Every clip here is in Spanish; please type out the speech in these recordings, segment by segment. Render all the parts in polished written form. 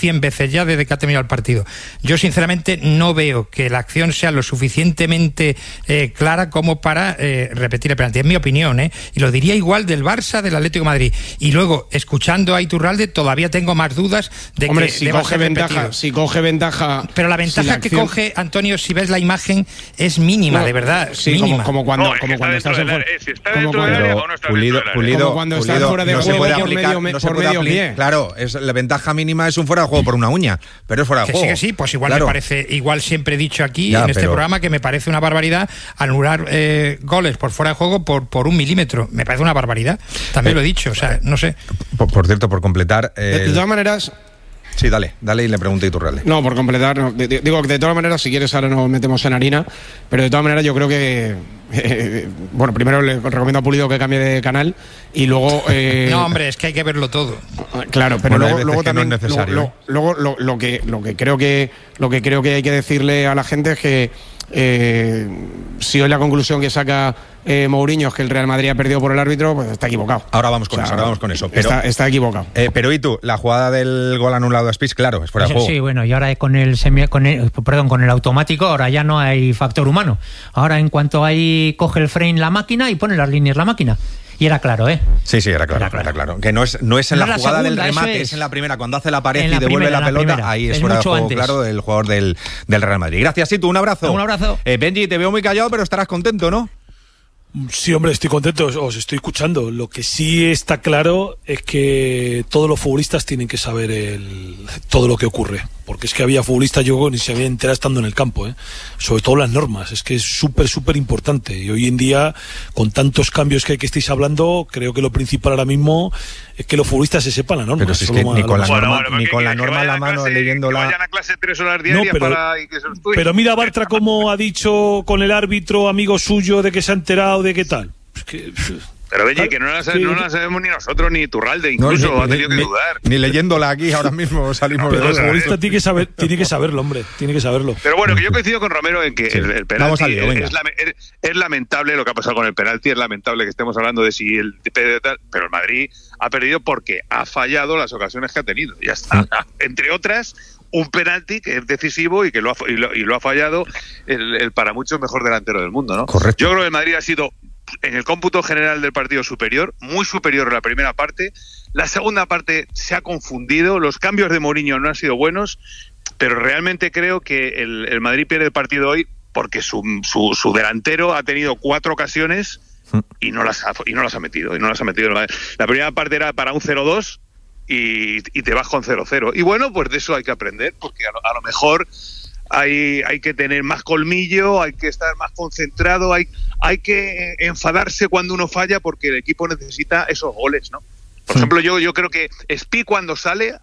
100 veces ya desde que ha terminado el partido. Yo sinceramente no veo que la acción sea lo suficientemente clara como para repetir el penalti. Es mi opinión, y lo diría igual del Barça, del Atlético de Madrid. Y luego, escuchando a Iturralde, todavía tengo más dudas de Hombre, que si coge ventaja. Pero la ventaja que coge, Antonio, si ves la imagen, es mínima, de verdad. Sí, mínima. como cuando estás en fuera. Si está dentro del área o no está dentro del área. Como cuando estás fuera de juego por medio pie. Claro, la ventaja mínima es un fuera de juego por una uña, pero es fuera de juego. Que sí, pues igual me parece, igual siempre he dicho aquí ya, en este programa que me parece una barbaridad anular goles por fuera de juego por 1 milímetro. Me parece una barbaridad. También lo he dicho, o sea, no sé. Por cierto, por completar... De todas maneras... Sí, dale y le pregunto a Iturralde. No, por completar, no, digo que de todas maneras, si quieres ahora nos metemos en harina, pero de todas maneras yo creo que bueno, primero le recomiendo a Pulido que cambie de canal y luego no, hombre, es que hay que verlo todo. Claro, pero bueno, luego también no es necesario, luego lo que creo que hay que decirle a la gente es que si hoy la conclusión que saca Mourinho es que el Real Madrid ha perdido por el árbitro, pues está equivocado. Ahora vamos con eso. Pero, está equivocado. Pero ¿y tú? La jugada del gol anulado a Spies, claro, es fuera de juego. Sí, bueno, y ahora con el automático, ahora ya no hay factor humano. Ahora en cuanto ahí coge el frame la máquina y pone las líneas la máquina. Y era claro, ¿eh? Sí, era claro. Que no es en la jugada del remate, es en la primera, cuando hace la pared y devuelve la pelota, ahí es fuera de juego, claro, del jugador del Real Madrid. Gracias, Situ, un abrazo. Un abrazo. Benji, te veo muy callado, pero estarás contento, ¿no? Sí, hombre, estoy contento, os estoy escuchando. Lo que sí está claro es que todos los futbolistas tienen que saber todo lo que ocurre. Porque es que había futbolistas, yo ni se había enterado estando en el campo, sobre todo las normas. Es que es súper importante. Y hoy en día, con tantos cambios que estáis hablando, creo que lo principal ahora mismo es que los futbolistas se sepan la norma. Pero si es que ni con la norma a la mano, leyéndola... Que vayan a clase 3 horas diarias y que se los estudien. Pero mira Bartra cómo ha dicho con el árbitro amigo suyo de que se ha enterado de qué tal. Es que... Pero Benji, que no la sabemos ni nosotros, ni Iturralde, incluso ha tenido que dudar. Ni leyéndola aquí ahora mismo salimos de eso. El futbolista tiene que saberlo, hombre, tiene que saberlo. Pero bueno, que yo coincido con Romero en que el penalti es lamentable lo que ha pasado con el penalti, es lamentable que estemos hablando de si pero el Madrid ha perdido porque ha fallado las ocasiones que ha tenido, ya está. Entre otras, un penalti que es decisivo y que lo ha fallado el para muchos mejor delantero del mundo, ¿no? Correcto. Yo creo que el Madrid ha sido, en el cómputo general del partido, muy superior en la primera parte. La segunda parte se ha confundido, los cambios de Mourinho no han sido buenos, pero realmente creo que el Madrid pierde el partido hoy porque su delantero ha tenido 4 ocasiones y no las ha metido. La primera parte era para un 0-2 y te vas con 0-0. Y bueno, pues de eso hay que aprender, porque a lo mejor hay que tener más colmillo, hay que estar más concentrado, hay que enfadarse cuando uno falla, porque el equipo necesita esos goles, ¿no? Por ejemplo, yo creo que Spi cuando sale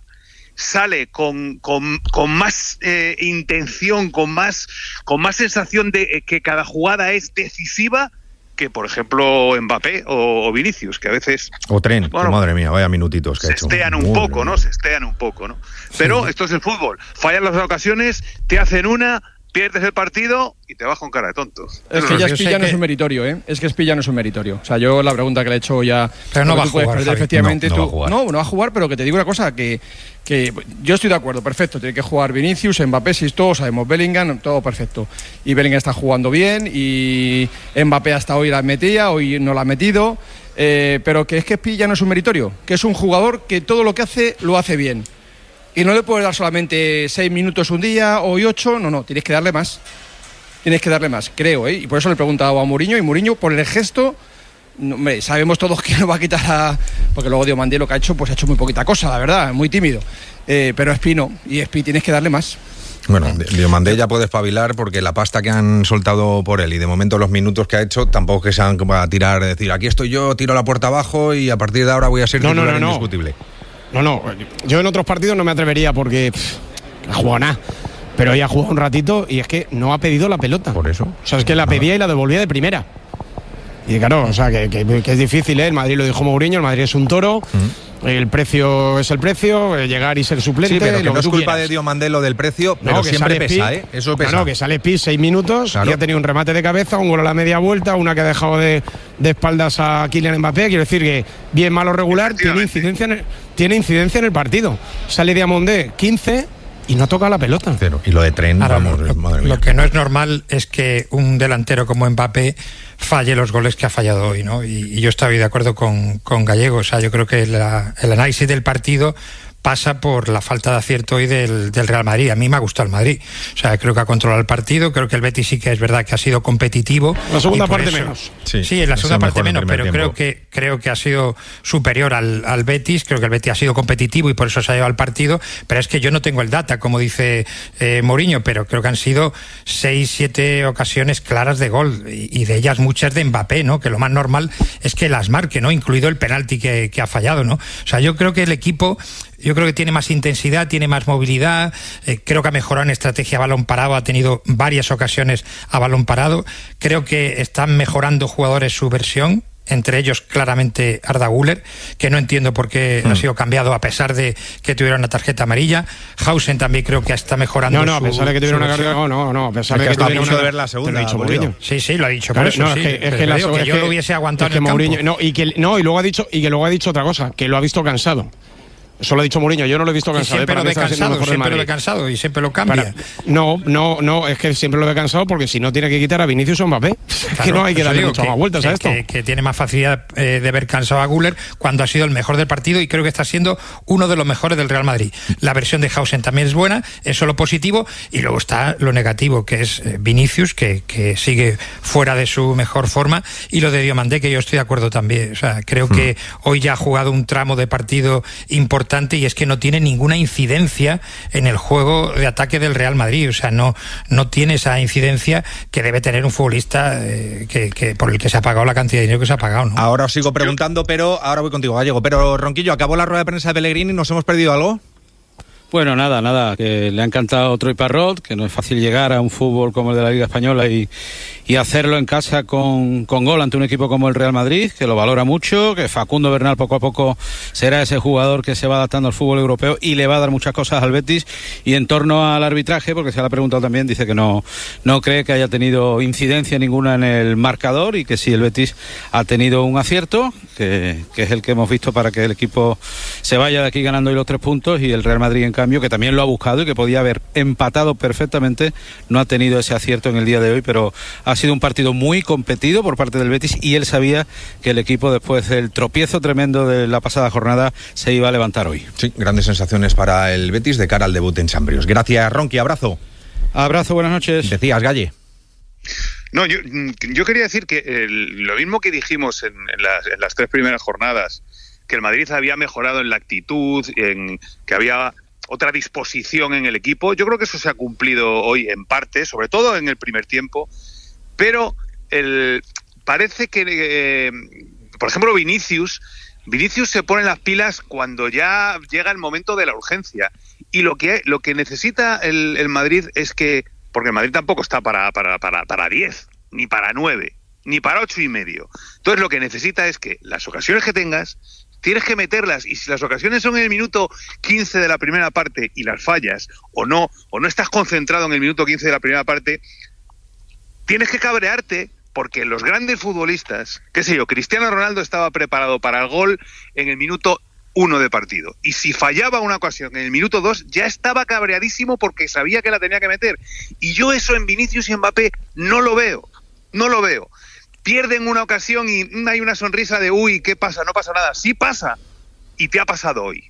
con más intención, con más sensación de que cada jugada es decisiva, que por ejemplo Mbappé o Vinicius, que a veces... O Tren, madre mía, vaya minutitos que ha hecho. Se estean un poco, ¿no? Pero esto es el fútbol. Fallan las ocasiones, te hacen una, pierdes el partido y te vas con cara de tonto. Es que ya Spi ya no es un meritorio, ¿eh? Es que Spi ya no es un meritorio. O sea, yo la pregunta que le he hecho ya... Pero no va a jugar, perder, efectivamente, no va a jugar. No va a jugar, pero que te digo una cosa, que yo estoy de acuerdo, perfecto, tiene que jugar Vinicius, Mbappé, si todos sabemos, Bellingham, todo perfecto. Y Bellingham está jugando bien y Mbappé hasta hoy la metía, hoy no la ha metido, pero que es que Spi ya no es un meritorio, que es un jugador que todo lo que hace, lo hace bien. Y no le puedes dar solamente 6 minutos un día, hoy 8, no, tienes que darle más. Creo, ¿eh? Y por eso le he preguntado a Mourinho, y Mourinho, por el gesto, hombre, sabemos todos que no va a quitar porque luego Diomandé lo que ha hecho, pues ha hecho muy poquita cosa, la verdad, muy tímido. Pero Spi no, y Spi tienes que darle más. Bueno, Diomandé ya puede espabilar, porque la pasta que han soltado por él y de momento los minutos que ha hecho, tampoco que sean como a tirar, decir, aquí estoy yo, tiro la puerta abajo y a partir de ahora voy a ser titular indiscutible. No, yo en otros partidos no me atrevería porque ha jugado nada. Pero ella ha jugado un ratito y es que no ha pedido la pelota. Por eso. O sea, es que la pedía y la devolvía de primera. Y claro, o sea, que es difícil, ¿eh? El Madrid lo dijo Mourinho, el Madrid es un toro. el precio es el precio, llegar y ser suplente. Sí, pero que lo no es tú culpa quieras. de Diomandé lo del precio, pero No, que siempre sale pesa, Pi, Eso pesa. No, que sale Pi 6 minutos, claro. Y ha tenido un remate de cabeza, un gol a la media vuelta, una que ha dejado de espaldas a Kylian Mbappé. Quiero decir que bien, malo, regular, tiene incidencia en el partido. Sale Diomandé 15 y no toca la pelota. Cero. Y lo de Tren, Ahora, madre mía. Lo que no es normal es que un delantero como Mbappé falle los goles que ha fallado hoy, ¿no? Y yo estoy de acuerdo con Gallego. O sea, yo creo que el análisis del partido pasa por la falta de acierto hoy del Real Madrid. A mí me ha gustado el Madrid. O sea, creo que ha controlado el partido. Creo que el Betis sí que es verdad que ha sido competitivo. La segunda parte menos. Sí, en la segunda parte menos, pero creo que ha sido superior al Betis. Creo que el Betis ha sido competitivo y por eso se ha llevado el partido. Pero es que yo no tengo el data, como dice Mourinho, pero creo que han sido 6-7 ocasiones claras de gol y de ellas muchas de Mbappé, ¿no? Que lo más normal es que las marque, ¿no? Incluido el penalti que ha fallado, ¿no? O sea, yo creo que el equipo... Yo creo que tiene más intensidad, tiene más movilidad, creo que ha mejorado en estrategia a balón parado, ha tenido varias ocasiones a balón parado, creo que están mejorando jugadores su versión, entre ellos claramente Arda Güler, que no entiendo por qué ha sido cambiado a pesar de que tuviera una tarjeta amarilla. Hausen también creo que está mejorando. No, a pesar de que tuviera una carga, no, a pesar de que tuviera una... de ver la segunda, lo ha dicho Mourinho. Sí, lo ha dicho, claro, por eso, que yo lo hubiese aguantado en el Mourinho, campo. y luego ha dicho otra cosa, que lo ha visto cansado. Eso lo ha dicho Mourinho, yo no lo he visto cansado. Siempre lo ve cansado y siempre lo cambia. No, es que siempre lo ve cansado porque si no tiene que quitar a Vinicius o Mbappé. Claro, que no hay que darle muchas más vueltas a esto. Que tiene más facilidad de ver cansado a Güler cuando ha sido el mejor del partido y creo que está siendo uno de los mejores del Real Madrid. La versión de Hausen también es buena, eso lo positivo, y luego está lo negativo, que es Vinicius, que sigue fuera de su mejor forma, y lo de Diomandé, que yo estoy de acuerdo también. O sea, creo que hoy ya ha jugado un tramo de partido importante y es que no tiene ninguna incidencia en el juego de ataque del Real Madrid. O sea, no tiene esa incidencia que debe tener un futbolista que por el que se ha pagado la cantidad de dinero que se ha pagado, ¿no? Ahora os sigo preguntando, pero ahora voy contigo, Gallego. Pero, Ronquillo, ¿acabó la rueda de prensa de Pellegrini? ¿Nos hemos perdido algo? Bueno, nada, que le ha encantado Troy Parrot, que no es fácil llegar a un fútbol como el de la Liga Española y hacerlo en casa con gol ante un equipo como el Real Madrid, que lo valora mucho, que Facundo Bernal poco a poco será ese jugador que se va adaptando al fútbol europeo y le va a dar muchas cosas al Betis. Y en torno al arbitraje, porque se le ha preguntado también, dice que no cree que haya tenido incidencia ninguna en el marcador y que sí, el Betis ha tenido un acierto, que es el que hemos visto para que el equipo se vaya de aquí ganando hoy los 3 puntos, y el Real Madrid, en cambio, que también lo ha buscado y que podía haber empatado perfectamente, no ha tenido ese acierto en el día de hoy, pero ha sido un partido muy competido por parte del Betis y él sabía que el equipo, después del tropiezo tremendo de la pasada jornada, se iba a levantar hoy. Sí, grandes sensaciones para el Betis de cara al debut en Champions. Gracias, Ronqui, abrazo. Abrazo, buenas noches. Decías, Galle. No, yo quería decir que lo mismo que dijimos en las 3 primeras jornadas, que el Madrid había mejorado en la actitud, en que había otra disposición en el equipo. Yo creo que eso se ha cumplido hoy en parte, sobre todo en el primer tiempo, pero parece que, por ejemplo, Vinicius se pone las pilas cuando ya llega el momento de la urgencia, y lo que necesita el Madrid es que, porque el Madrid tampoco está para 10, ni para 9, ni para 8,5. Entonces lo que necesita es que las ocasiones que tengas, tienes que meterlas, y si las ocasiones son en el minuto 15 de la primera parte y las fallas, o no estás concentrado en el minuto 15 de la primera parte, tienes que cabrearte, porque los grandes futbolistas, qué sé yo, Cristiano Ronaldo estaba preparado para el gol en el minuto 1 de partido, y si fallaba una ocasión en el minuto 2 ya estaba cabreadísimo porque sabía que la tenía que meter, y yo eso en Vinicius y Mbappé no lo veo. Pierden una ocasión y hay una sonrisa de uy, ¿qué pasa? No pasa nada. Sí pasa, y te ha pasado hoy,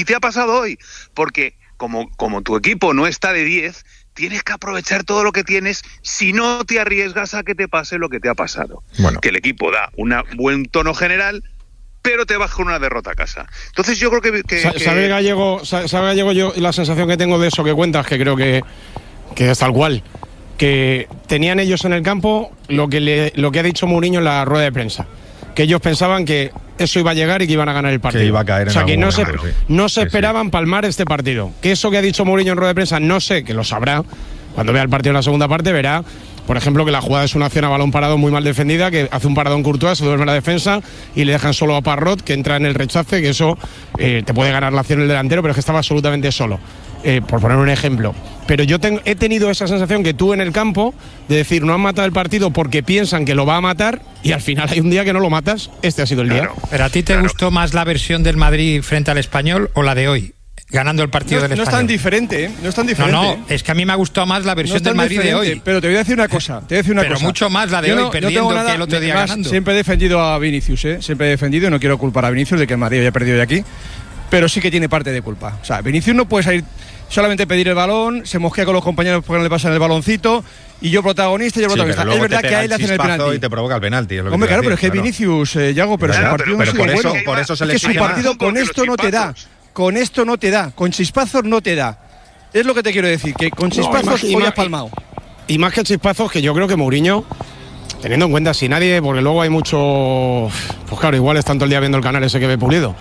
porque como tu equipo no está de 10, tienes que aprovechar todo lo que tienes, si no te arriesgas a que te pase lo que te ha pasado. Bueno. Que el equipo da un buen tono general, pero te vas con una derrota a casa. Entonces yo creo que ¿Sabe Gallego yo la sensación que tengo de eso que cuentas, que creo que es tal cual? Que tenían ellos en el campo lo que ha dicho Mourinho en la rueda de prensa, que ellos pensaban que eso iba a llegar y que iban a ganar el partido. Que iba a caer en que algún momento, no se esperaban palmar este partido. Que eso que ha dicho Mourinho en rueda de prensa, no sé, que lo sabrá. Cuando vea el partido en la segunda parte verá por ejemplo, que la jugada es una acción a balón parado muy mal defendida, que hace un paradón Courtois, se duerme la defensa y le dejan solo a Parrot, que entra en el rechace, que eso te puede ganar la acción el delantero, pero es que estaba absolutamente solo. Por poner un ejemplo. Pero yo he tenido esa sensación que tú en el campo, de decir, no han matado el partido porque piensan que lo va a matar, y al final hay un día que no lo matas. Este ha sido el día. ¿Pero a ti te gustó más la versión del Madrid frente al Español o la de hoy, ganando el partido del Español? No es tan diferente, ¿eh? No es tan diferente. No, es que a mí me ha gustado más la versión del Madrid de hoy. Pero te voy a decir una cosa. Pero mucho más la de hoy, perdiendo que el otro día ganando. Siempre he defendido a Vinicius, ¿eh? Siempre he defendido, y no quiero culpar a Vinicius de que el Madrid haya perdido de aquí, pero sí que tiene parte de culpa. O sea, Vinicius no puede salir solamente pedir el balón, se mosquea con los compañeros porque no le pasan el baloncito, y yo protagonista, Es verdad que a él le hacen el penalti. Y te provoca el penalti. Es lo que hombre, claro, pero es que Vinicius, Yago, pero su partido no ha sido bueno. Por eso se le exige más. Su partido con esto no te da. Con esto no te da. Con chispazos no te da. Es lo que te quiero decir, que con chispazos hoy has palmado. Y más que chispazos, que yo creo que Mourinho, teniendo en cuenta si nadie, porque luego hay mucho, pues claro, igual es tanto el día viendo el canal ese que ve Pulido,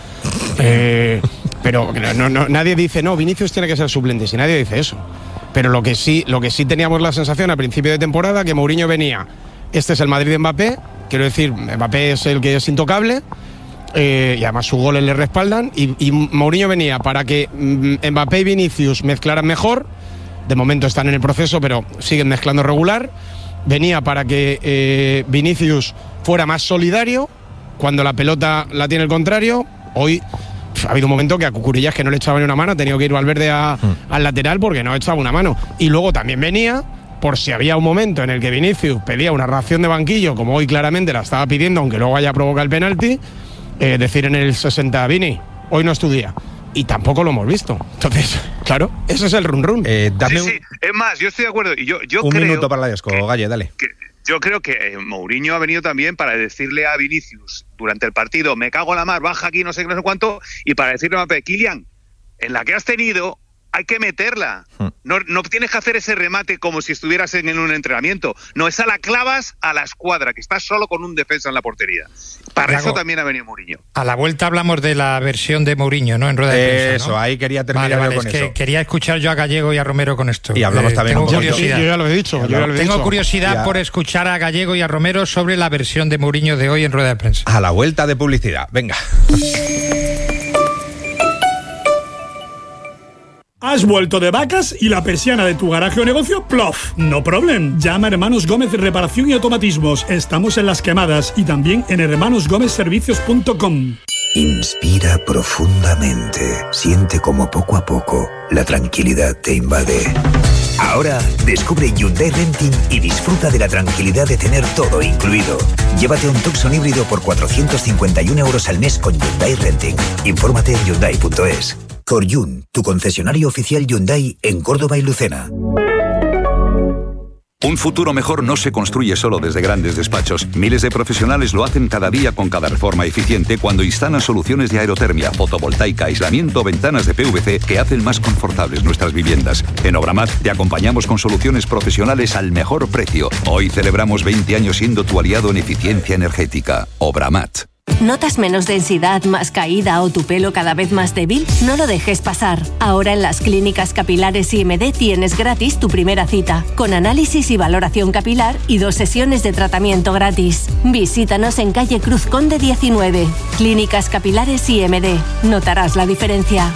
pero nadie dice, no, Vinicius tiene que ser suplente, si nadie dice eso. Pero lo que sí teníamos la sensación a principio de temporada, que Mourinho venía, este es el Madrid de Mbappé, quiero decir, Mbappé es el que es intocable, y además sus goles le respaldan, y Mourinho venía para que Mbappé y Vinicius mezclaran mejor. De momento están en el proceso, pero siguen mezclando regular. Venía para que Vinicius fuera más solidario cuando la pelota la tiene el contrario. Hoy ha habido un momento que a Cucurillas, que no le echaba ni una mano, ha tenido que ir Valverde al lateral porque no echaba una mano. Y luego también venía por si había un momento en el que Vinicius pedía una reacción de banquillo, como hoy claramente la estaba pidiendo, aunque luego haya provocado el penalti, decir en el 60, Vini, hoy no es tu día. Y tampoco lo hemos visto. Entonces, claro, ese es el run-run. Es más, yo estoy de acuerdo. Y yo un creo minuto para la Desco, Galle, dale. Yo creo que Mourinho ha venido también para decirle a Vinicius durante el partido, me cago en la mar, baja aquí, no sé qué, no sé cuánto, y para decirle a Mbappé, Kylian, en la que has tenido hay que meterla. No tienes que hacer ese remate como si estuvieras en un entrenamiento. No, esa la clavas a la escuadra, que estás solo con un defensa en la portería. Para eso también ha venido Mourinho. A la vuelta hablamos de la versión de Mourinho, ¿no? En rueda de prensa, eso, ¿no? Ahí quería terminar con eso. Quería escuchar yo a Gallego y a Romero con esto. Y hablamos también tengo curiosidad. Yo ya lo he dicho. Tengo curiosidad por escuchar a Gallego y a Romero sobre la versión de Mourinho de hoy en rueda de prensa. A la vuelta de publicidad. Venga. ¿Has vuelto de vacas y la persiana de tu garaje o negocio? ¡Plof! No problem. Llama a Hermanos Gómez Reparación y Automatismos. Estamos en Las Quemadas y también en hermanosgomezservicios.com. Inspira profundamente. Siente como poco a poco la tranquilidad te invade. Ahora descubre Hyundai Renting y disfruta de la tranquilidad de tener todo incluido. Llévate un Tucson híbrido por 451 € al mes con Hyundai Renting. Infórmate en Hyundai.es. Coryun, tu concesionario oficial Hyundai en Córdoba y Lucena. Un futuro mejor no se construye solo desde grandes despachos. Miles de profesionales lo hacen cada día con cada reforma eficiente cuando instalan soluciones de aerotermia, fotovoltaica, aislamiento o ventanas de PVC que hacen más confortables nuestras viviendas. En Obramat te acompañamos con soluciones profesionales al mejor precio. Hoy celebramos 20 años siendo tu aliado en eficiencia energética. Obramat. ¿Notas menos densidad, más caída o tu pelo cada vez más débil? No lo dejes pasar. Ahora en las clínicas capilares IMD tienes gratis tu primera cita, con análisis y valoración capilar y 2 sesiones de tratamiento gratis. Visítanos en calle Cruz Conde 19. Clínicas Capilares IMD. Notarás la diferencia.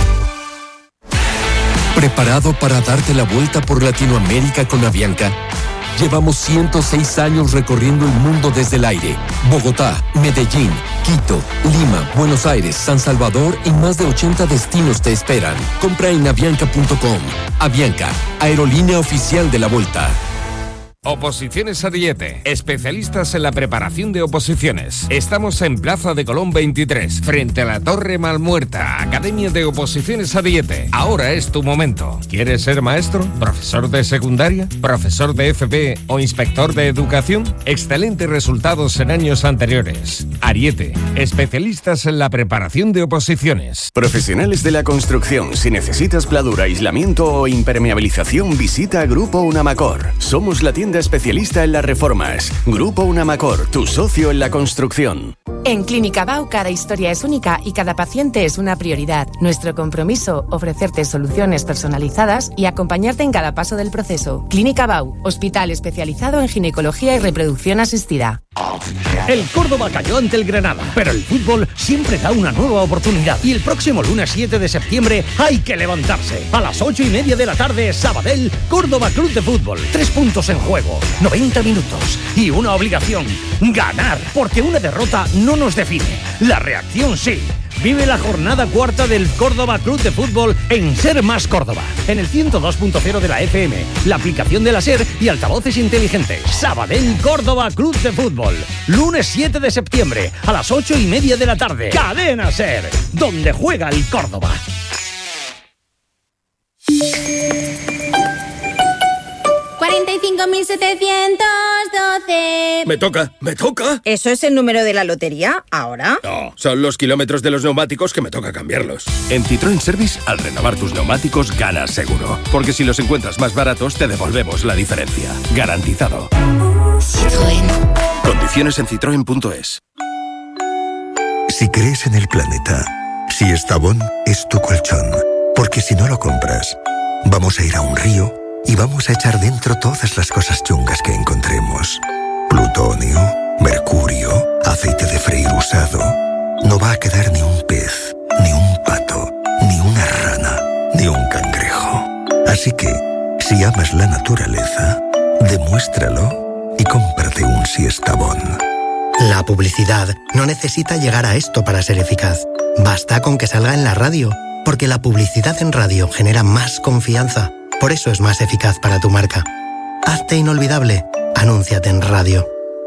¿Preparado para darte la vuelta por Latinoamérica con Avianca? Llevamos 106 años recorriendo el mundo desde el aire. Bogotá, Medellín, Quito, Lima, Buenos Aires, San Salvador y más de 80 destinos te esperan. Compra en avianca.com. Avianca, aerolínea oficial de la Vuelta. Oposiciones Ariete, especialistas en la preparación de oposiciones. Estamos en Plaza de Colón 23, frente a la Torre Malmuerta. Academia de Oposiciones Ariete. Ahora es tu momento. ¿Quieres ser maestro? ¿Profesor de secundaria? ¿Profesor de FP o inspector de educación? Excelentes resultados en años anteriores. Ariete, especialistas en la preparación de oposiciones. Profesionales de la construcción. Si necesitas pladura, aislamiento o impermeabilización, visita Grupo Unamacor. Somos la tienda especialista en las reformas. Grupo Unamacor, tu socio en la construcción. En Clínica Bau cada historia es única y cada paciente es una prioridad. Nuestro compromiso, ofrecerte soluciones personalizadas y acompañarte en cada paso del proceso. Clínica Bau, hospital especializado en ginecología y reproducción asistida. El Córdoba cayó ante el Granada, pero el fútbol siempre da una nueva oportunidad. Y el próximo lunes 7 de septiembre hay que levantarse. A las 8:30 de la tarde, Sabadell, Córdoba Club de Fútbol. 3 puntos en juego, 90 minutos y una obligación: ganar, porque una derrota no nos define. La reacción sí. Vive la jornada cuarta del Córdoba Club de Fútbol en Ser Más Córdoba, en el 102.0 de la FM, la aplicación de la Ser y altavoces inteligentes. Sabadell Córdoba Club de Fútbol, lunes 7 de septiembre a las 8:30 de la tarde. Cadena Ser, donde juega el Córdoba. $45.712. Me toca. ¿Eso es el número de la lotería ahora? No, son los kilómetros de los neumáticos que me toca cambiarlos. En Citroën Service, al renovar tus neumáticos, ganas seguro. Porque si los encuentras más baratos, te devolvemos la diferencia. Garantizado. Citroën. Condiciones en citroen.es. Si crees en el planeta, si Estavón es tu colchón. Porque si no lo compras, vamos a ir a un río y vamos a echar dentro todas las cosas chungas que encontremos. Plutonio, mercurio, aceite de freír usado. No va a quedar ni un pez, ni un pato, ni una rana, ni un cangrejo. Así que, si amas la naturaleza, demuéstralo y cómprate un Siestabón. La publicidad no necesita llegar a esto para ser eficaz. Basta con que salga en la radio, porque la publicidad en radio genera más confianza. Por eso es más eficaz para tu marca. Hazte inolvidable. Anúnciate en radio.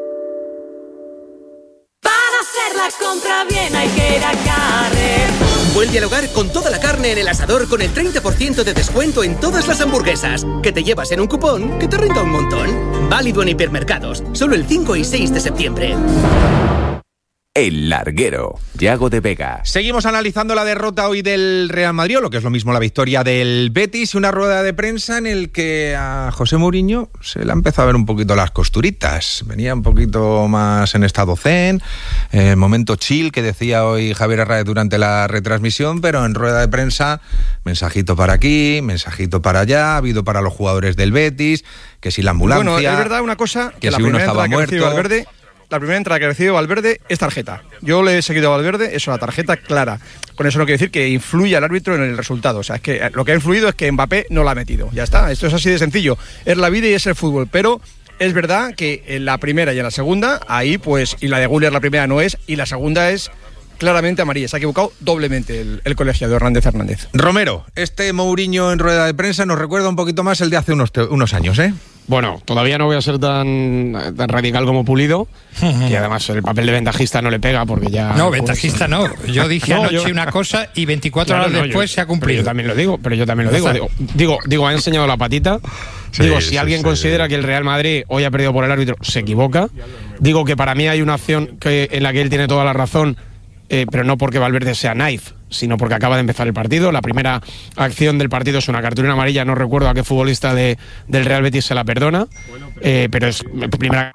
Para hacer la compra bien hay que ir a Carrefour. Vuelve al hogar con toda la carne en el asador con el 30% de descuento en todas las hamburguesas. Que te llevas en un cupón que te renta un montón. Válido en hipermercados. Solo el 5 y 6 de septiembre. El Larguero, Yago de Vega. Seguimos analizando la derrota hoy del Real Madrid, o lo que es lo mismo la victoria del Betis, una rueda de prensa en el que a José Mourinho se le ha empezado a ver un poquito las costuritas. Venía un poquito más en estado zen, momento chill que decía hoy Javier Herrera durante la retransmisión, pero en rueda de prensa, mensajito para aquí, mensajito para allá, ha habido para los jugadores del Betis, que si la ambulancia... Bueno, es verdad una cosa, que la si uno estaba muerto... La primera entrada que ha recibido Valverde es tarjeta. Yo le he seguido a Valverde, es una tarjeta clara. Con eso no quiere decir que influya el árbitro en el resultado. O sea, es que lo que ha influido es que Mbappé no la ha metido. Ya está, esto es así de sencillo. Es la vida y es el fútbol. Pero es verdad que en la primera y en la segunda, ahí pues, y la de Güler la primera no es, y la segunda es claramente amarilla. Se ha equivocado doblemente el colegiado Hernández Hernández. Romero, este Mourinho en rueda de prensa nos recuerda un poquito más el de hace unos años, ¿eh? Bueno, todavía no voy a ser tan radical como Pulido, que además el papel de ventajista no le pega porque ya... No, ventajista no. Yo dije anoche una cosa y 24 horas después se ha cumplido. Yo también lo digo. Digo, ha enseñado la patita. Si alguien considera que el Real Madrid hoy ha perdido por el árbitro, se equivoca. Digo que para mí hay una acción en la que él tiene toda la razón, pero no porque Valverde sea naif, sino porque acaba de empezar el partido. La primera acción del partido es una cartulina amarilla, no recuerdo a qué futbolista del Real Betis se la perdona, pero es primera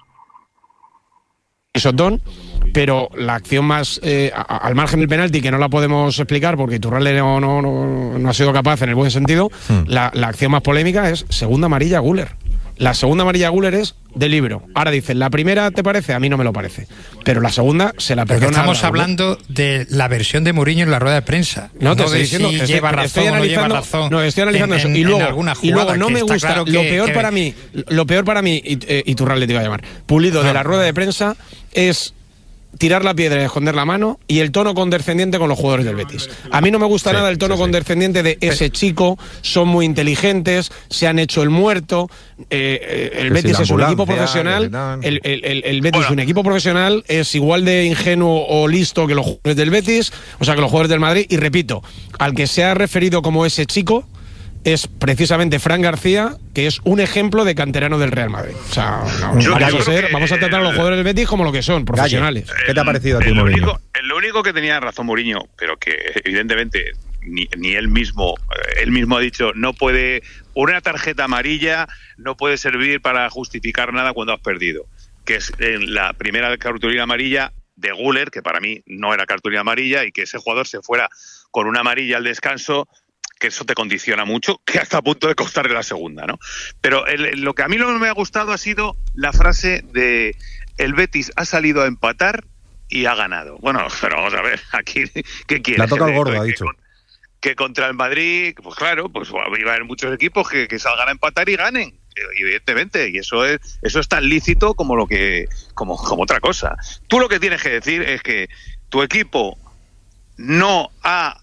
Sotón, pero la acción más al margen del penalti, que no la podemos explicar porque Iturralde no ha sido capaz en el buen sentido, la acción más polémica es segunda amarilla a Güler. La segunda amarilla a Güler es de libro. Ahora dicen, ¿la primera te parece? A mí no me lo parece. Pero la segunda se la perdona. Porque estamos hablando de la versión de Mourinho en la rueda de prensa. No te estoy diciendo si lleva razón o no lleva razón. No, estoy analizando eso. Y luego no me gusta. Claro lo peor para mí, Iturralde te iba a llamar, Pulido de la rueda de prensa es tirar la piedra y esconder la mano, y el tono condescendiente con los jugadores del Betis. A mí no me gusta nada el tono condescendiente de ese chico, son muy inteligentes, se han hecho el muerto. El Betis es un equipo profesional. El Betis es un equipo profesional, es igual de ingenuo o listo que los jugadores del Betis, o sea, que los jugadores del Madrid. Y repito, al que se ha referido como ese chico es precisamente Fran García, que es un ejemplo de canterano del Real Madrid. O sea, vamos a tratar a los jugadores del Betis como lo que son, profesionales. ¿Qué te ha parecido a ti, Mourinho? Lo único que tenía razón Mourinho, pero que evidentemente ni él mismo ha dicho, no puede, una tarjeta amarilla no puede servir para justificar nada cuando has perdido. Que es en la primera cartulina amarilla de Güler, que para mí no era cartulina amarilla, y que ese jugador se fuera con una amarilla al descanso, que eso te condiciona mucho, que hasta a punto de costarle la segunda, ¿no? Pero lo que a mí no me ha gustado ha sido la frase de el Betis ha salido a empatar y ha ganado. Bueno, pero vamos a ver, aquí, ¿qué quieres? La toca el gordo, ha dicho. Que contra el Madrid, pues claro, pues va a haber muchos equipos que salgan a empatar y ganen, evidentemente, y eso es tan lícito como otra cosa. Tú lo que tienes que decir es que tu equipo no ha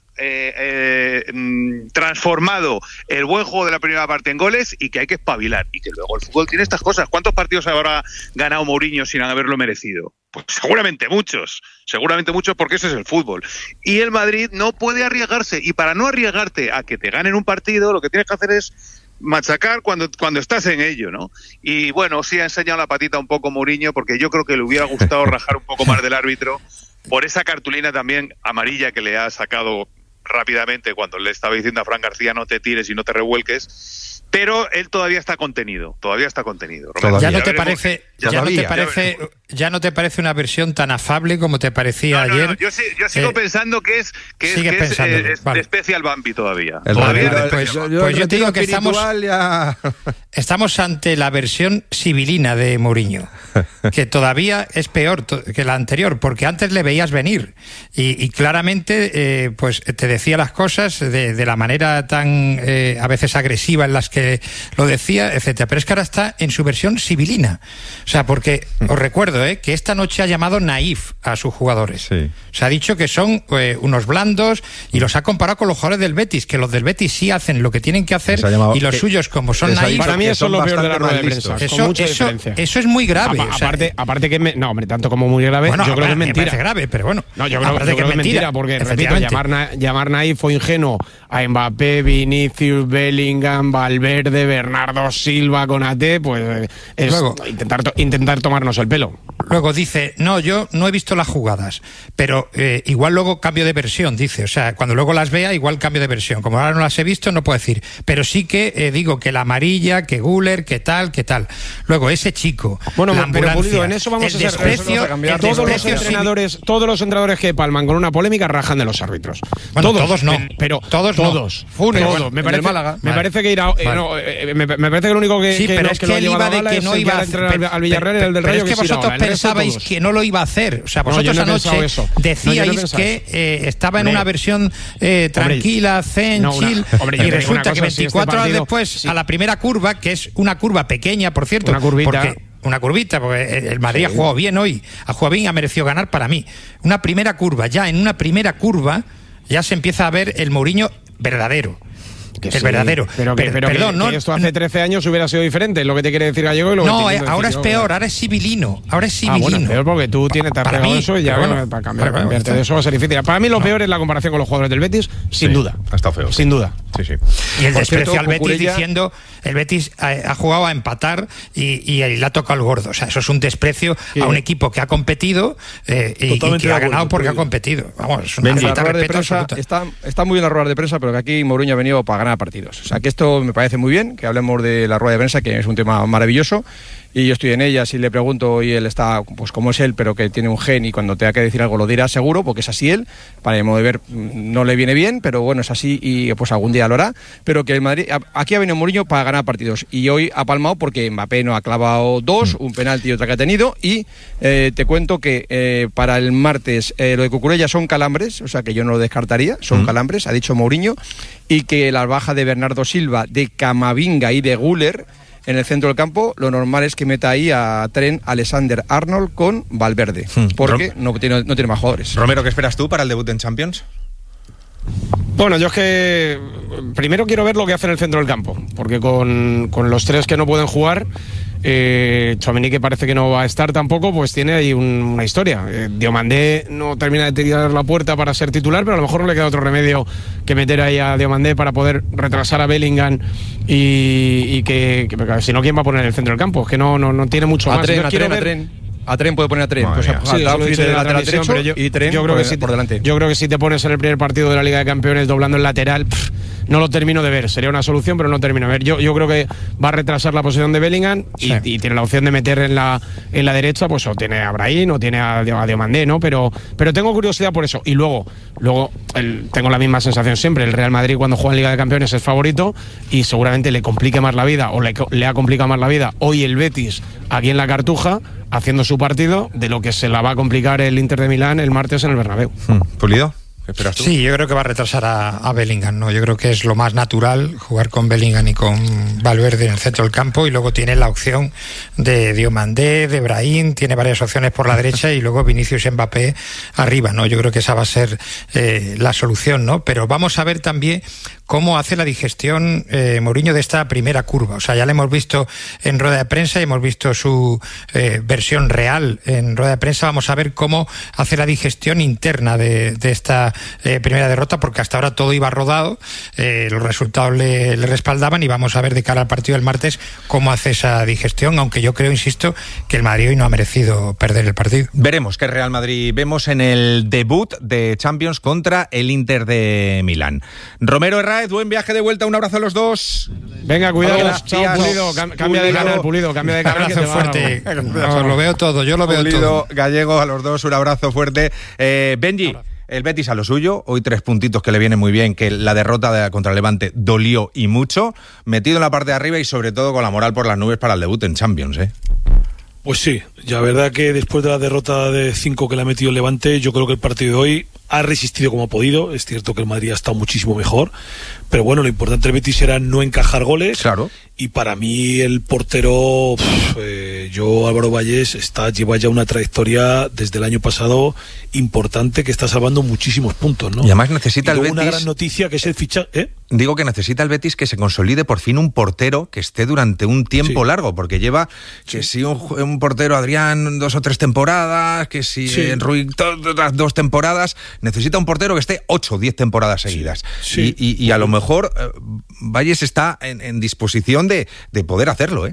transformado el buen juego de la primera parte en goles y que hay que espabilar, y que luego el fútbol tiene estas cosas. ¿Cuántos partidos habrá ganado Mourinho sin haberlo merecido? Pues seguramente muchos, porque ese es el fútbol. Y el Madrid no puede arriesgarse, y para no arriesgarte a que te ganen un partido, lo que tienes que hacer es machacar cuando estás en ello, ¿no? Y bueno, sí ha enseñado la patita un poco Mourinho, porque yo creo que le hubiera gustado rajar un poco más del árbitro por esa cartulina también amarilla que le ha sacado rápidamente cuando le estaba diciendo a Fran García no te tires y no te revuelques, pero él todavía está contenido. Romero, ¿Ya no te parece una versión tan afable como te parecía ayer? No, yo sigo pensando que es de Special Bambi todavía. Pues yo te digo que estamos ante la versión sibilina de Mourinho, que todavía es peor que la anterior, porque antes le veías venir y claramente pues te decía las cosas de la manera tan a veces agresiva en las que lo decía, etcétera. Pero es que ahora está en su versión sibilina. O sea, porque os recuerdo que esta noche ha llamado naif a sus jugadores. Sí. Se ha dicho que son unos blandos y los ha comparado con los jugadores del Betis, que los del Betis sí hacen lo que tienen que hacer y los suyos, como son naif. Para mí eso es lo peor de la rueda de prensa. Eso es muy grave. Aparte que no, hombre, tanto como muy grave, yo creo que es mentira. Me parece grave, pero bueno. No, yo creo que es mentira, porque repito, llamar naif o ingenuo a Mbappé, Vinicius, Bellingham, Valverde, Bernardo Silva, Konaté, pues es luego, intentar tomarnos el pelo. Luego dice, no, yo no he visto las jugadas, pero igual luego cambio de versión, dice. O sea, cuando luego las vea, igual cambio de versión. Como ahora no las he visto, no puedo decir. Pero sí que digo que la amarilla, que Güler, que tal. Luego, ese chico, bueno, la pero Pulido, en eso vamos a ser todos los entrenadores que palman con una polémica rajan de los árbitros. Bueno, todos no. Pero todos. Todos. Me parece que irá... me parece que lo único que... Sí, pero es que él iba de que no iba a entrar al Villarreal, el del Rayo, que es que vosotros pensabais que no lo iba a hacer. O sea, vosotros anoche decíais que estaba en una versión tranquila, zen, chill, y resulta que 24 horas después, a la primera curva, que es una curva pequeña, por cierto, una curvita, porque el Madrid ha jugado bien hoy, y ha merecido ganar para mí. Una primera curva, en una primera curva ya se empieza a ver el Mourinho verdadero. Verdadero. Pero perdón, que esto hace 13 años hubiera sido diferente, es lo que te quiere decir Gallego. Y ahora es peor, ahora es sibilino. Bueno, peor porque tú te has pegado eso y ya para cambiarte de eso va a ser difícil. Para mí lo peor es la comparación con los jugadores del Betis, sin duda. Ha estado feo. Sin duda. Sí. Y el desprecio al Betis diciendo, el Betis ha jugado a empatar y le ha tocado el gordo. O sea, eso es un desprecio a un equipo que ha competido y que ha ganado porque ha competido. Vamos, es una falta de respeto absoluta. Está muy bien la rueda de prensa, pero que aquí Mourinho ha venido para ganar partidos. O sea, que esto me parece muy bien, que hablemos de la rueda de prensa, que es un tema maravilloso, y yo estoy en ella, si le pregunto y él está, pues como es él, pero que tiene un gen y cuando tenga que decir algo lo dirá seguro, porque es así él, para mi modo de ver no le viene bien, pero bueno, es así y pues algún día lo hará, pero que el Madrid, aquí ha venido Mourinho para ganar partidos y hoy ha palmado porque Mbappé no ha clavado dos, un penalti y otra que ha tenido, y te cuento que para el martes lo de Cucurella son calambres, o sea que yo no lo descartaría, son calambres, ha dicho Mourinho, y que la baja de Bernardo Silva, de Camavinga y de Güler en el centro del campo, lo normal es que meta ahí a Trent Alexander-Arnold con Valverde, porque no tiene más jugadores. Romero, ¿qué esperas tú para el debut en Champions? Bueno, yo es que primero quiero ver lo que hace en el centro del campo, porque con los tres que no pueden jugar, Tchouaméni, que parece que no va a estar tampoco, pues tiene ahí una historia. Diomandé no termina de tirar la puerta para ser titular, pero a lo mejor no le queda otro remedio que meter ahí a Diomandé para poder retrasar a Bellingham y que si no, ¿quién va a poner en el centro del campo? Es que no tiene mucho más. A Trent puede poner a Trent, lateral derecho y Trent yo creo que por delante. Yo creo que si te pones en el primer partido de la Liga de Campeones doblando el lateral, no lo termino de ver. Sería una solución, pero no termino de ver. Yo creo que va a retrasar la posición de Bellingham y tiene la opción de meter en la derecha, pues o tiene a Brahim o tiene a Diomandé, ¿no? Pero tengo curiosidad por eso. Y luego tengo la misma sensación siempre. El Real Madrid cuando juega en Liga de Campeones es favorito y seguramente le complique más la vida o le ha complicado más la vida hoy el Betis aquí en la Cartuja haciendo su partido de lo que se la va a complicar el Inter de Milán el martes en el Bernabéu. ¿Pulido? ¿Qué esperas tú? Sí, yo creo que va a retrasar a Bellingham, ¿no? Yo creo que es lo más natural jugar con Bellingham y con Valverde en el centro del campo, y luego tiene la opción de Diomandé, de Brahim, tiene varias opciones por la derecha y luego Vinicius y Mbappé arriba, ¿no? Yo creo que esa va a ser la solución, ¿no? Pero vamos a ver también cómo hace la digestión Mourinho de esta primera curva. O sea, ya le hemos visto en rueda de prensa y hemos visto su versión real en rueda de prensa. Vamos a ver cómo hace la digestión interna de esta primera derrota, porque hasta ahora todo iba rodado, los resultados le respaldaban, y vamos a ver de cara al partido del martes cómo hace esa digestión, aunque yo creo, insisto, que el Madrid hoy no ha merecido perder el partido. Veremos qué Real Madrid vemos en el debut de Champions contra el Inter de Milán. Romero, Herráez, buen viaje de vuelta, un abrazo a los dos. Venga, cuidado, chao, Pulido, cambia de canal, Pulido, cambia de canal. Un abrazo fuerte. No, lo veo todo, yo lo veo Pulido, todo. Gallego, a los dos, un abrazo fuerte. Benji, el Betis a lo suyo, hoy 3 puntitos que le vienen muy bien, que la derrota contra el Levante dolió y mucho, metido en la parte de arriba y sobre todo con la moral por las nubes para el debut en Champions, ¿eh? Pues sí, la verdad que después de la derrota de 5 que le ha metido el Levante, yo creo que el partido de hoy ha resistido como ha podido. Es cierto que el Madrid ha estado muchísimo mejor, pero bueno, lo importante del Betis era no encajar goles. Claro. Y para mí el portero, Álvaro Vallés lleva ya una trayectoria desde el año pasado importante, que está salvando muchísimos puntos, ¿no? Y además necesita el Betis una gran noticia que es el fichaje. Digo que necesita el Betis que se consolide por fin un portero que esté durante un tiempo largo, porque lleva que si un portero Adrián 2 o 3 temporadas, que si Rui 2 temporadas, necesita un portero que esté 8 o 10 temporadas seguidas. Y a lo mejor Valles está en disposición de poder hacerlo, ¿eh?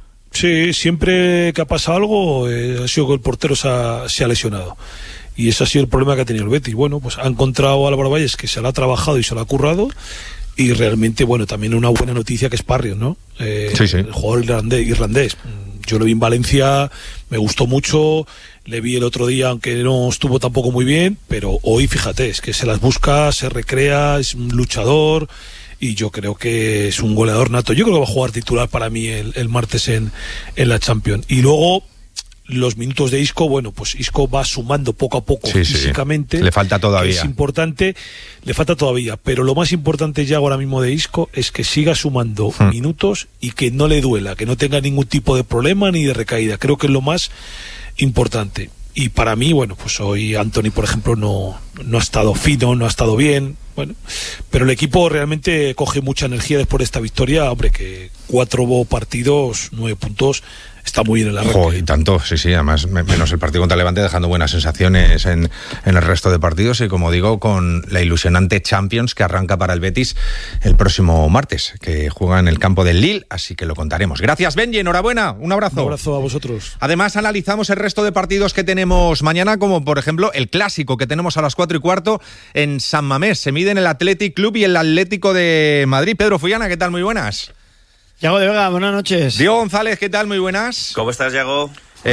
Sí, siempre que ha pasado algo ha sido que el portero se ha lesionado. Y ese ha sido el problema que ha tenido el Betis. Bueno, pues ha encontrado a Álvaro Valles, que se lo ha trabajado y se lo ha currado. Y realmente, bueno, también una buena noticia que es Parrios, ¿no? El jugador irlandés. Yo lo vi en Valencia, me gustó mucho. Le vi el otro día, aunque no estuvo tampoco muy bien. Pero hoy, fíjate, es que se las busca, se recrea, es un luchador. Y yo creo que es un goleador nato. Yo creo que va a jugar titular para mí el martes en la Champions. Y luego los minutos de Isco, bueno, pues Isco va sumando poco a poco físicamente. Le falta todavía. Es importante, le falta todavía. Pero lo más importante ya ahora mismo de Isco es que siga sumando minutos y que no le duela, que no tenga ningún tipo de problema ni de recaída. Creo que es lo más importante. Y para mí, bueno, pues hoy Anthony, por ejemplo, no ha estado fino, no ha estado bien. Bueno, pero el equipo realmente coge mucha energía después de esta victoria. Hombre, que 4 partidos, 9 puntos, está muy bien el arranque. Y tanto, sí, además menos el partido contra el Levante, dejando buenas sensaciones en el resto de partidos, y como digo, con la ilusionante Champions que arranca para el Betis el próximo martes, que juega en el campo del Lille, así que lo contaremos. Gracias, Benji, enhorabuena, un abrazo. Un abrazo a vosotros. Además, analizamos el resto de partidos que tenemos mañana, como por ejemplo el clásico que tenemos a las 4:15 en San Mamés. Se miden el Athletic Club y el Atlético de Madrid. Pedro Fuyana, ¿qué tal? Muy buenas. Yago de Vega, buenas noches. Diego González, ¿qué tal? Muy buenas. ¿Cómo estás, Yago?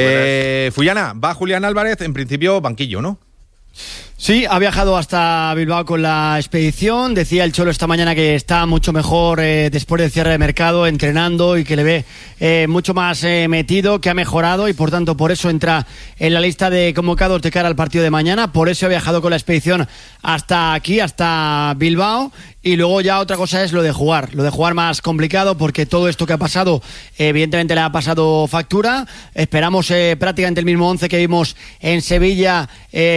Fuyana, va Julián Álvarez, en principio banquillo, ¿no? Sí, ha viajado hasta Bilbao con la expedición. Decía el Cholo esta mañana que está mucho mejor después del cierre de mercado, entrenando, y que le ve mucho más metido, que ha mejorado, y por tanto por eso entra en la lista de convocados de cara al partido de mañana. Por eso ha viajado con la expedición hasta aquí, hasta Bilbao. Y luego ya otra cosa es lo de jugar más complicado, porque todo esto que ha pasado evidentemente le ha pasado factura. Esperamos prácticamente el mismo 11 que vimos en Sevilla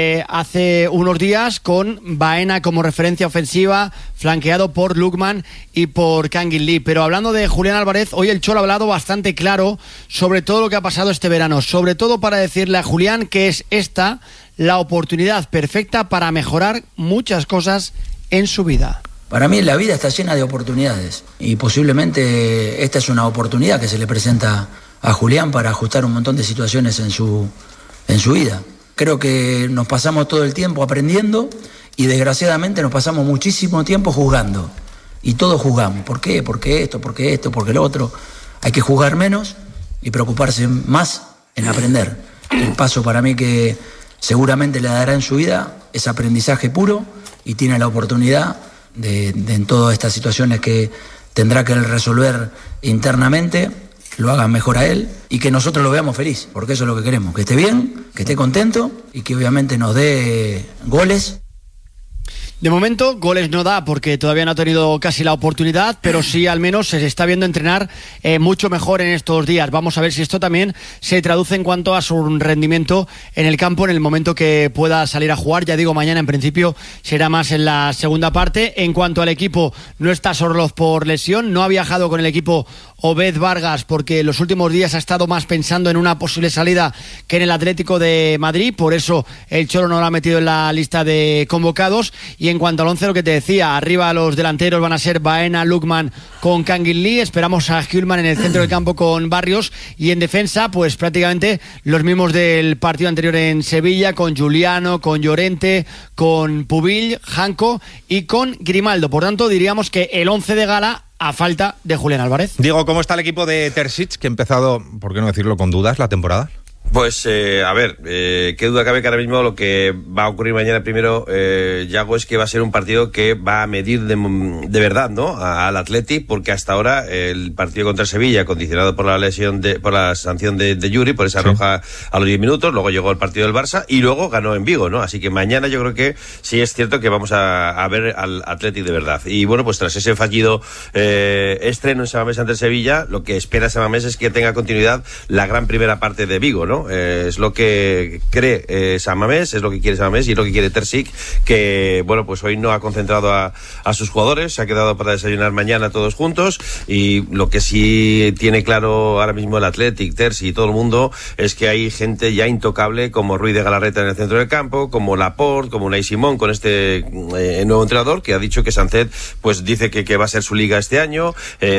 hace unos días, con Baena como referencia ofensiva, flanqueado por Lookman y por Kangin Lee. Pero hablando de Julián Álvarez, hoy el Cholo ha hablado bastante claro sobre todo lo que ha pasado este verano, sobre todo para decirle a Julián que es esta la oportunidad perfecta para mejorar muchas cosas en su vida. Para mí la vida está llena de oportunidades, y posiblemente esta es una oportunidad que se le presenta a Julián para ajustar un montón de situaciones en su vida. Creo que nos pasamos todo el tiempo aprendiendo y desgraciadamente nos pasamos muchísimo tiempo juzgando. y todos jugamos. ¿Por qué? Porque esto, porque lo otro. Hay que jugar menos y preocuparse más en aprender. El paso para mí que seguramente le dará en su vida es aprendizaje puro y tiene la oportunidad de en todas estas situaciones que tendrá que resolver internamente, lo hagan mejor a él y que nosotros lo veamos feliz, porque eso es lo que queremos, que esté bien, que esté contento y que obviamente nos dé goles. De momento, goles no da porque todavía no ha tenido casi la oportunidad, pero sí al menos se está viendo entrenar mucho mejor en estos días. Vamos a ver si esto también se traduce en cuanto a su rendimiento en el campo en el momento que pueda salir a jugar. Ya digo, mañana en principio será más en la segunda parte. En cuanto al equipo, no está Sorloz por lesión, no ha viajado con el equipo Obed Vargas porque los últimos días ha estado más pensando en una posible salida que en el Atlético de Madrid, por eso el Cholo no lo ha metido en la lista de convocados. Y en cuanto al 11, lo que te decía, arriba los delanteros van a ser Baena, Lukman con Kangin Lee, esperamos a Hjulman en el centro del campo con Barrios, y en defensa pues prácticamente los mismos del partido anterior en Sevilla, con Juliano, con Llorente, con Pubill, Janko y con Grimaldo. Por tanto, diríamos que el 11 de gala a falta de Julián Álvarez. Diego, ¿cómo está el equipo de Terzic, que ha empezado, por qué no decirlo, con dudas la temporada? Pues, a ver, qué duda cabe que ahora mismo lo que va a ocurrir mañana primero, Yago, es que va a ser un partido que va a medir de verdad, ¿no?, al Athletic, porque hasta ahora el partido contra Sevilla, condicionado por la lesión por la sanción de Yuri, por esa roja a los 10 minutos, luego llegó el partido del Barça y luego ganó en Vigo, ¿no? Así que mañana yo creo que sí es cierto que vamos a ver al Athletic de verdad. Y bueno, pues tras ese fallido estreno en San Mamés ante Sevilla, lo que espera San Mamés es que tenga continuidad la gran primera parte de Vigo, ¿no? Es lo que cree San Mamés, es lo que quiere San Mamés y es lo que quiere Terzic, que bueno, pues hoy no ha concentrado a sus jugadores, se ha quedado para desayunar mañana todos juntos, y lo que sí tiene claro ahora mismo el Athletic, Terzic y todo el mundo es que hay gente ya intocable como Ruiz de Galarreta en el centro del campo, como Laporte, como Unai Simón con este nuevo entrenador que ha dicho que Sánchez pues dice que va a ser su liga este año,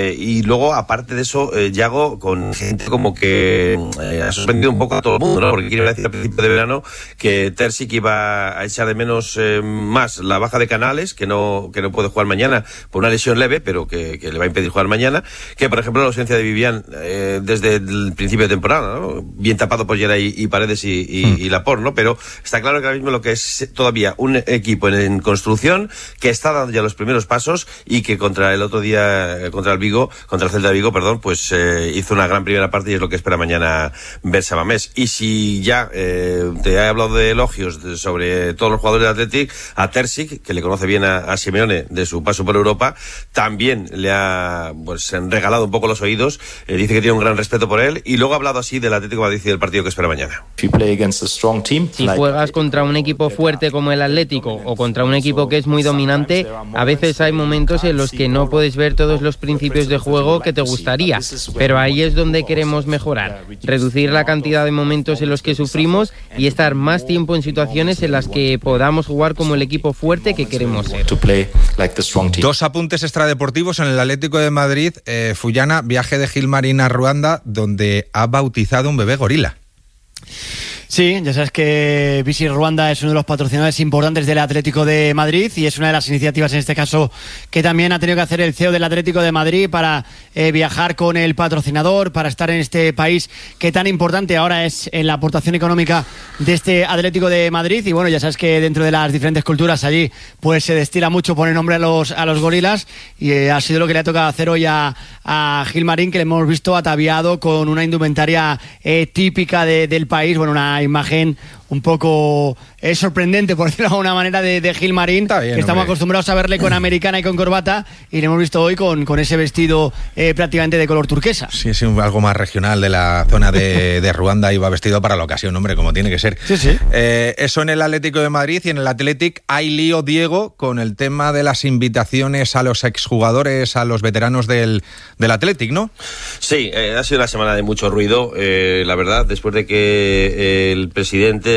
y luego aparte de eso, Yago, con gente como que ha sorprendido un poco a todo el mundo, ¿no? Porque quiero decir al principio de verano que Terzic iba a echar de menos más la baja de Canales, que no puede jugar mañana por una lesión leve, pero que le va a impedir jugar mañana, que por ejemplo la ausencia de Vivian desde el principio de temporada, ¿no? Bien tapado por Geray y Paredes y Laporte, ¿no? Pero está claro que ahora mismo lo que es todavía un equipo en construcción, que está dando ya los primeros pasos y que contra el otro día, contra el Celta de Vigo, perdón, pues hizo una gran primera parte y es lo que espera mañana ver San Mamés. Y si ya te he hablado de elogios sobre todos los jugadores del Athletic, a Terzic, que le conoce bien a Simeone de su paso por Europa, también le ha pues regalado un poco los oídos, dice que tiene un gran respeto por él, y luego ha hablado así del Atlético de Madrid y del partido que espera mañana. Si juegas contra un equipo fuerte como el Atlético o contra un equipo que es muy dominante, a veces hay momentos en los que no puedes ver todos los principios de juego que te gustaría, pero ahí es donde queremos mejorar, reducir la cantidad de momentos en los que sufrimos y estar más tiempo en situaciones en las que podamos jugar como el equipo fuerte que queremos ser. Dos apuntes extradeportivos en el Atlético de Madrid. Fullana, viaje de Gilmarín a Ruanda, donde ha bautizado un bebé gorila. Sí, ya sabes que Visit Ruanda es uno de los patrocinadores importantes del Atlético de Madrid y es una de las iniciativas en este caso que también ha tenido que hacer el CEO del Atlético de Madrid para viajar con el patrocinador, para estar en este país que tan importante ahora es en la aportación económica de este Atlético de Madrid. Y bueno, ya sabes que dentro de las diferentes culturas allí pues se destila mucho poner nombre a los gorilas, y ha sido lo que le ha tocado hacer hoy a Gilmarín, que le hemos visto ataviado con una indumentaria típica del país. Bueno, una imagen un poco sorprendente, por decirlo de alguna manera, de Gilmarín, que estamos acostumbrados a verle con americana y con corbata, y le hemos visto hoy con ese vestido prácticamente de color turquesa. Sí, es algo más regional de la zona de Ruanda, y va vestido para la ocasión, hombre, como tiene que ser. Sí, sí. Eso en el Atlético de Madrid. Y en el Athletic hay lío, Diego, con el tema de las invitaciones a los exjugadores, a los veteranos del Athletic, ¿no? Sí, ha sido una semana de mucho ruido, la verdad, después de que el presidente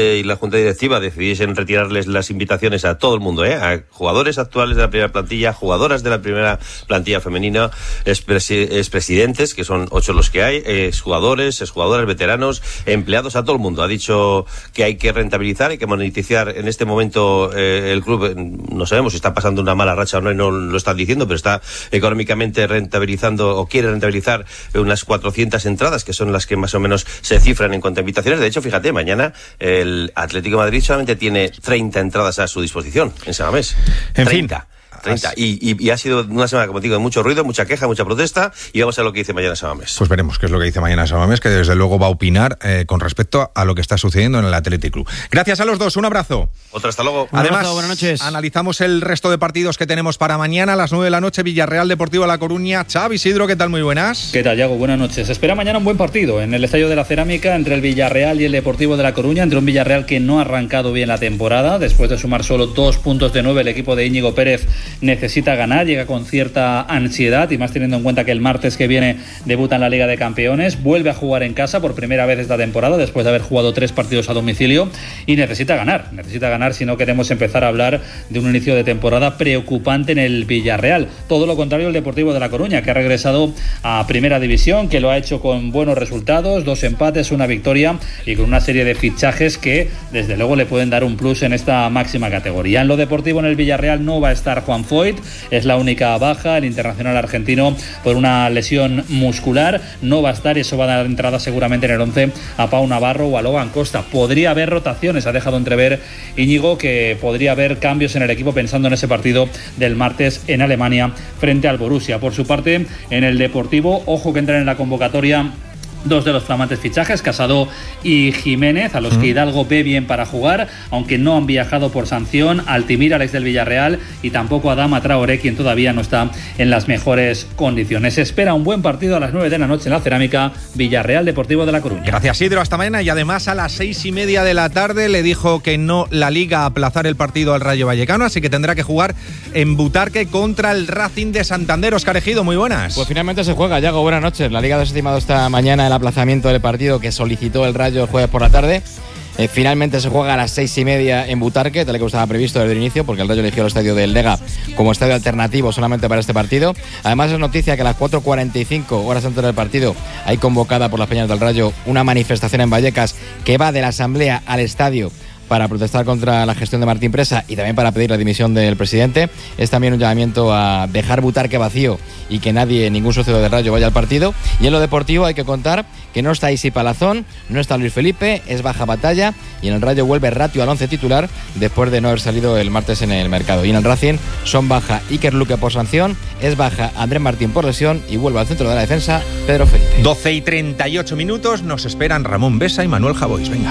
presidente y la junta directiva decidiesen retirarles las invitaciones a todo el mundo, a jugadores actuales de la primera plantilla, jugadoras de la primera plantilla femenina, expresidentes, que son 8 los que hay, exjugadores, veteranos, empleados, a todo el mundo. Ha dicho que hay que rentabilizar, hay que monetizar. En este momento el club, no sabemos si está pasando una mala racha o no, y no lo están diciendo, pero está económicamente rentabilizando, o quiere rentabilizar unas 400 entradas, que son las que más o menos se cifran en cuanto a invitaciones. De hecho, fíjate, mañana el Atlético de Madrid solamente tiene 30 entradas a su disposición en San Mamés. En 30. fin. 30. Y ha sido una semana, como digo, de mucho ruido, mucha queja, mucha protesta, y vamos a ver lo que dice mañana San Mamés. Pues veremos qué es lo que dice mañana San Mamés, que desde luego va a opinar con respecto a lo que está sucediendo en el Athletic Club. Gracias a los dos, un abrazo. Otra, hasta luego. Además, buenas noches. Analizamos el resto de partidos que tenemos para mañana a las 9 de la noche, Villarreal Deportivo La Coruña. Xavi, Isidro, ¿qué tal? Muy buenas. ¿Qué tal, Yago? Buenas noches. Se espera mañana un buen partido en el Estadio de la Cerámica entre el Villarreal y el Deportivo de La Coruña, entre un Villarreal que no ha arrancado bien la temporada. Después de sumar solo 2 puntos de 9, el equipo de Íñigo Pérez necesita ganar, llega con cierta ansiedad, y más teniendo en cuenta que el martes que viene debuta en la Liga de Campeones, vuelve a jugar en casa por primera vez esta temporada después de haber jugado 3 partidos a domicilio, y necesita ganar si no queremos empezar a hablar de un inicio de temporada preocupante en el Villarreal. Todo lo contrario el Deportivo de La Coruña, que ha regresado a Primera División, que lo ha hecho con buenos resultados, 2 empates, 1 victoria, y con una serie de fichajes que desde luego le pueden dar un plus en esta máxima categoría. En lo deportivo, en el Villarreal no va a estar Juan Foyt, es la única baja, el internacional argentino, por una lesión muscular, no va a estar, y eso va a dar entrada seguramente en el 11 a Pau Navarro o a Logan Costa. Podría haber rotaciones, ha dejado entrever Íñigo que podría haber cambios en el equipo pensando en ese partido del martes en Alemania frente al Borussia. Por su parte, en el Deportivo, ojo que entran en la convocatoria 2 de los flamantes fichajes, Casado y Jiménez, a los que Hidalgo ve bien para jugar, aunque no han viajado por sanción. Altimira, Alex del Villarreal, y tampoco Adama Traoré, quien todavía no está en las mejores condiciones. Se espera un buen partido a las 9 de la noche en la Cerámica, Villarreal Deportivo de La Coruña. Gracias, Isidro, hasta mañana. Y además a las 6:30 de la tarde le dijo que no la Liga a aplazar el partido al Rayo Vallecano, así que tendrá que jugar en Butarque contra el Racing de Santander. Óscar Ejido, muy buenas. Pues finalmente se juega, Yago, buenas noches. La Liga ha desestimado esta mañana el aplazamiento del partido que solicitó el Rayo el jueves por la tarde. Finalmente se juega a las 6:30 en Butarque, tal y como estaba previsto desde el inicio, porque el Rayo eligió el estadio del Lega como estadio alternativo solamente para este partido. Además es noticia que a las 4:45, horas antes del partido, hay convocada por las Peñas del Rayo una manifestación en Vallecas que va de la asamblea al estadio para protestar contra la gestión de Martín Presa y también para pedir la dimisión del presidente. Es también un llamamiento a dejar Butarque vacío y que nadie, ningún socio del Rayo, vaya al partido. Y en lo deportivo hay que contar que no está Isi Palazón, no está Luis Felipe, es baja Batalla, y en el Rayo vuelve Ratio al 11 titular después de no haber salido el martes en el mercado. Y en el Racing son baja Iker Luque por sanción, es baja Andrés Martín por lesión y vuelve al centro de la defensa Pedro Felipe. 12:38 minutos, nos esperan Ramón Besa y Manuel Javois. Venga.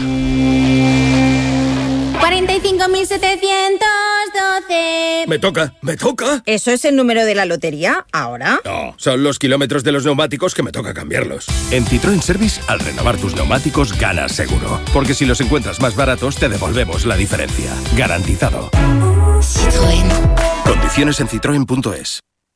45.712. Me toca. ¿Eso es el número de la lotería ahora? No, son los kilómetros de los neumáticos que me toca cambiarlos. En Citroën Service, al renovar tus neumáticos, ganas seguro. Porque si los encuentras más baratos, te devolvemos la diferencia. Garantizado. Citroën. Condiciones en citroen.es.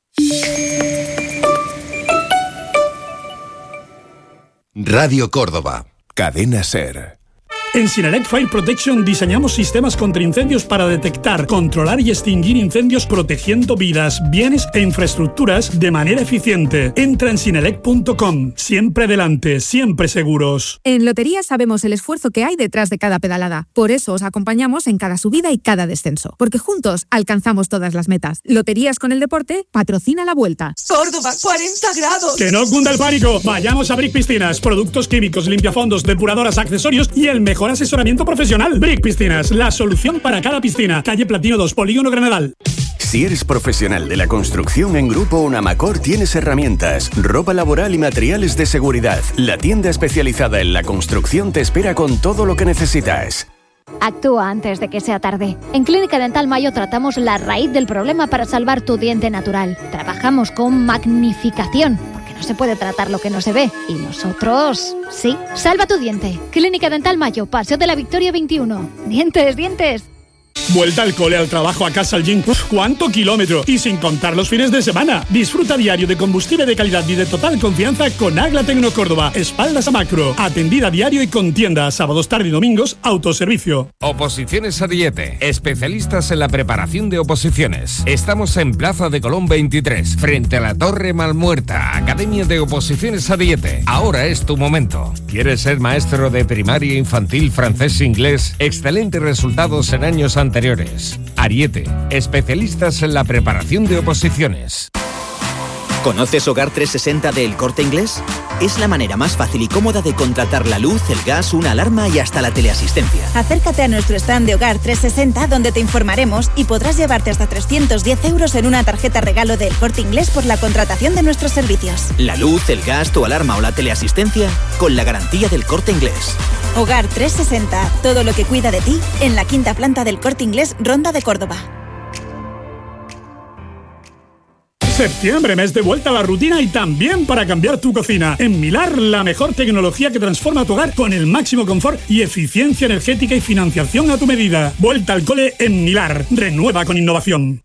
Radio Córdoba. Cadena SER. En Sinelec Fire Protection diseñamos sistemas contra incendios para detectar, controlar y extinguir incendios protegiendo vidas, bienes e infraestructuras de manera eficiente. Entra en sinelec.com. Siempre adelante, siempre seguros. En Lotería sabemos el esfuerzo que hay detrás de cada pedalada. Por eso os acompañamos en cada subida y cada descenso. Porque juntos alcanzamos todas las metas. Loterías con el deporte patrocina la vuelta. Córdoba, 40 grados. ¡Que no cunda el pánico! Vayamos a Brick Piscinas. Productos químicos, limpiafondos, depuradoras, accesorios y el mejor asesoramiento profesional. Brick Piscinas, la solución para cada piscina. Calle Platino 2, Polígono Granadal. Si eres profesional de la construcción, en Grupo Unamacor tienes herramientas, ropa laboral y materiales de seguridad. La tienda especializada en la construcción te espera con todo lo que necesitas. Actúa antes de que sea tarde. En Clínica Dental Mayo tratamos la raíz del problema para salvar tu diente natural. Trabajamos con magnificación. No se puede tratar lo que no se ve. Y nosotros, sí. Salva tu diente. Clínica Dental Mayo, Paseo de la Victoria 21. Dientes, dientes. Vuelta al cole, al trabajo, a casa, al gym. Uf, ¿cuánto kilómetro? Y sin contar los fines de semana. Disfruta diario de combustible de calidad y de total confianza con Agla Tecno Córdoba. Espaldas a macro. Atendida diario y con tienda. Sábados, tarde y domingos, autoservicio. Oposiciones Ariete. Especialistas en la preparación de oposiciones. Estamos en Plaza de Colón 23, frente a la Torre Malmuerta. Academia de Oposiciones Ariete. Ahora es tu momento. ¿Quieres ser maestro de primaria, infantil, francés e inglés? Excelentes resultados en años anteriores. Ariete, especialistas en la preparación de oposiciones. ¿Conoces Hogar 360 de El Corte Inglés? Es la manera más fácil y cómoda de contratar la luz, el gas, una alarma y hasta la teleasistencia. Acércate a nuestro stand de Hogar 360 donde te informaremos y podrás llevarte hasta 310 euros en una tarjeta regalo de El Corte Inglés por la contratación de nuestros servicios. La luz, el gas, tu alarma o la teleasistencia con la garantía del Corte Inglés. Hogar 360, todo lo que cuida de ti en la 5ª planta del Corte Inglés, Ronda de Córdoba. Septiembre, mes de vuelta a la rutina y también para cambiar tu cocina. En Milar, la mejor tecnología que transforma tu hogar con el máximo confort y eficiencia energética y financiación a tu medida. Vuelta al cole en Milar. Renueva con innovación.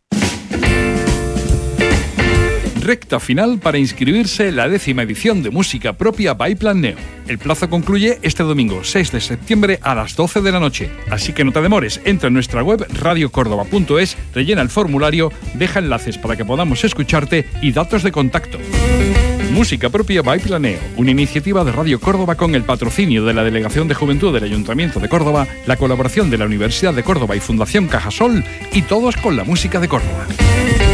Recta final para inscribirse en la 10ª edición de Música Propia by Plan Neo. El plazo concluye este domingo 6 de septiembre a las 12 de la noche. Así que no te demores, entra en nuestra web radiocórdoba.es, rellena el formulario, deja enlaces para que podamos escucharte y datos de contacto. Música Propia by Planeo, una iniciativa de Radio Córdoba con el patrocinio de la Delegación de Juventud del Ayuntamiento de Córdoba, la colaboración de la Universidad de Córdoba y Fundación Cajasol y todos con la música de Córdoba.